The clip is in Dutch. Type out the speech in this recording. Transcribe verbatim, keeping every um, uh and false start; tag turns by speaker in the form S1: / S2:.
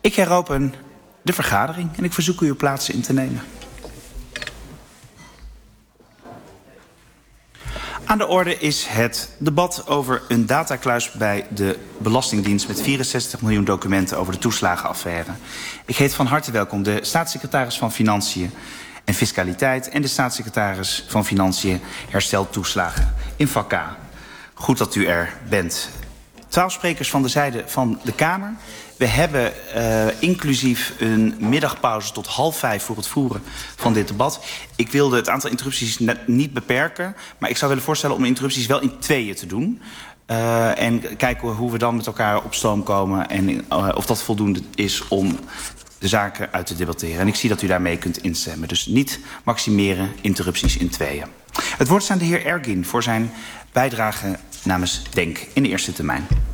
S1: Ik heropen de vergadering en ik verzoek u uw plaatsen in te nemen. Aan de orde is het debat over een datakluis bij de Belastingdienst met vierenzestig miljoen documenten over de toeslagenaffaire. Ik heet van harte welkom de staatssecretaris van Financiën en Fiscaliteit en de staatssecretaris van Financiën Herstel Toeslagen in vak K. Goed dat u er bent. Twaalf sprekers van de zijde van de Kamer. We hebben uh, inclusief een middagpauze tot half vijf voor het voeren van dit debat. Ik wilde het aantal interrupties niet beperken, maar ik zou willen voorstellen om de interrupties wel in tweeën te doen. Uh, en kijken hoe we dan met elkaar op stoom komen en uh, of dat voldoende is om de zaken uit te debatteren. En ik zie dat u daarmee kunt instemmen. Dus niet maximeren, interrupties in tweeën. Het woord is aan de heer Ergin voor zijn bijdrage namens DENK in de eerste termijn.